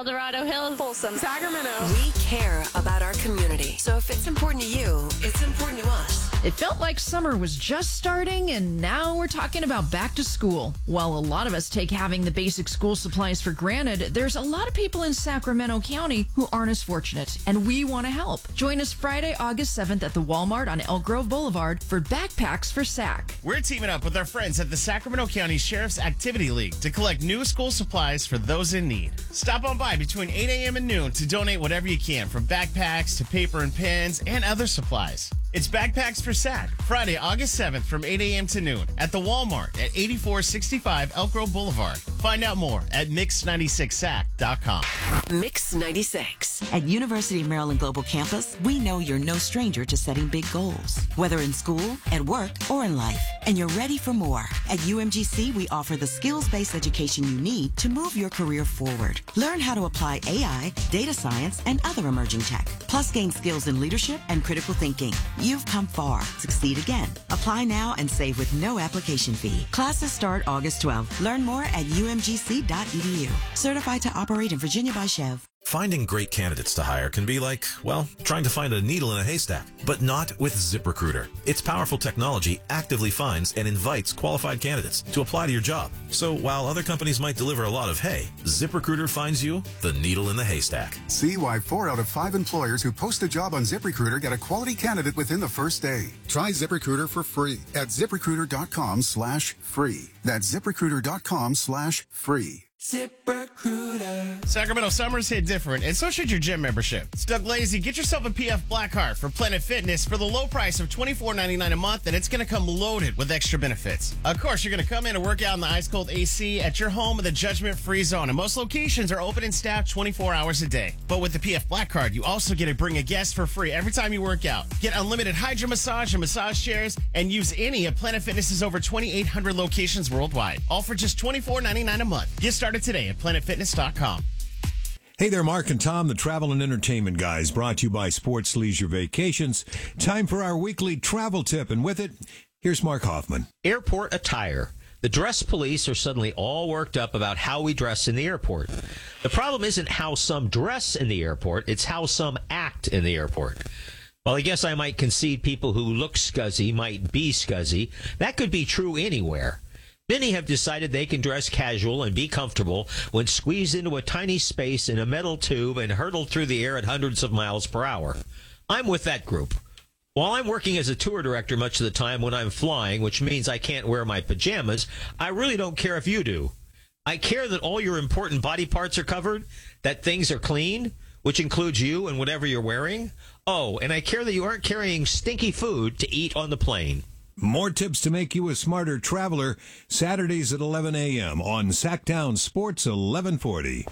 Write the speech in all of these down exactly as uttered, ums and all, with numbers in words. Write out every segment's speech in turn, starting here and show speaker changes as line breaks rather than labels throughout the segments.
El Dorado Hills,
Folsom, Sacramento.
We care about our community. So if it's important to you, it's important to us.
It felt like summer was just starting, and now we're talking about back to school. While a lot of us take having the basic school supplies for granted, there's a lot of people in Sacramento County who aren't as fortunate, and we want to help. Join us Friday, August seventh at the Walmart on Elk Grove Boulevard for Backpacks for Sac.
We're teaming up with our friends at the Sacramento County Sheriff's Activity League to collect new school supplies for those in need. Stop on by between eight a.m. and noon to donate whatever you can, from backpacks to paper and pens and other supplies. It's Backpacks for Sac, Friday, August seventh from eight a.m. to noon at the Walmart at eighty-four sixty-five Elk Grove Boulevard. Find out more at mix ninety-six sac dot com.
Mix ninety-six.
At University of Maryland Global Campus, we know you're no stranger to setting big goals, whether in school, at work, or in life, and you're ready for more. At U M G C, we offer the skills-based education you need to move your career forward. Learn how to apply A I, data science, and other emerging tech, plus gain skills in leadership and critical thinking. You've come far. Succeed again. Apply now and save with no application fee. Classes start August twelfth. Learn more at u m g c dot e d u. Certified to operate in Virginia by Chev.
Finding great candidates to hire can be like, well, trying to find a needle in a haystack, but not with ZipRecruiter. Its powerful technology actively finds and invites qualified candidates to apply to your job. So while other companies might deliver a lot of hay, ZipRecruiter finds you the needle in the haystack.
See why four out of five employers who post a job on ZipRecruiter get a quality candidate within the first day. Try ZipRecruiter for free at ZipRecruiter.com slash free. That's ZipRecruiter.com slash free.
ZipRecruiter. Sacramento summers hit different, and so should your gym membership. Stuck lazy? Get yourself a P F Blackheart for Planet Fitness for the low price of twenty-four ninety-nine a month, and it's going to come loaded with extra benefits. Of course, you're going to come in and work out in the ice-cold A C at your home in the judgment-free zone, and most locations are open and staffed twenty-four hours a day. But with the P F Black Card, you also get to bring a guest for free every time you work out. Get unlimited hydro massage and massage chairs, and use any of Planet Fitness's over twenty-eight hundred locations worldwide. All for just twenty-four ninety-nine a month. Get started today at planet fitness dot com.
Hey there, Mark and Tom, the travel and entertainment guys, brought to you by Sports Leisure Vacations. Time for our weekly travel tip, and with it, here's Mark Hoffman.
Airport attire. The dress police are suddenly all worked up about how we dress in the airport. The problem isn't how some dress in the airport, it's how some act in the airport. Well, I guess I might concede people who look scuzzy might be scuzzy. That could be true anywhere. Many have decided they can dress casual and be comfortable when squeezed into a tiny space in a metal tube and hurtled through the air at hundreds of miles per hour. I'm with that group. While I'm working as a tour director much of the time when I'm flying, which means I can't wear my pajamas, I really don't care if you do. I care that all your important body parts are covered, that things are clean, which includes you and whatever you're wearing. Oh, and I care that you aren't carrying stinky food to eat on the plane.
More tips to make you a smarter traveler, Saturdays at eleven a.m. on Sacktown Sports eleven forty.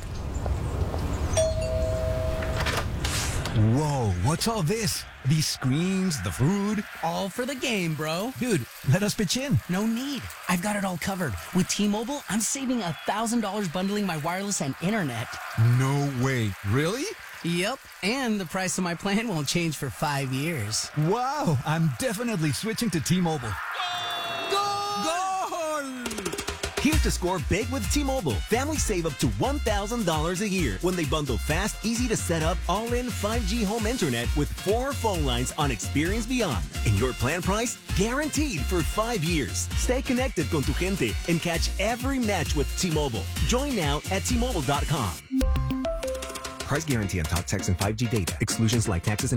Whoa, what's all this? These screens, the food?
All for the game, bro.
Dude, let us pitch in.
No need. I've got it all covered. With T-Mobile, I'm saving one thousand dollars bundling my wireless and internet.
No way. Really?
Yep, and the price of my plan won't change for five years.
Wow, I'm definitely switching to T-Mobile.
Goal!
Goal!
Here's to score big with T-Mobile. Families save up to one thousand dollars a year when they bundle fast, easy to set up, all-in five G home internet with four phone lines on Experience Beyond. And your plan price? Guaranteed for five years. Stay connected con tu gente and catch every match with T-Mobile. Join now at T Mobile dot com. Price guarantee on talk, text, and five G data. Exclusions like taxes and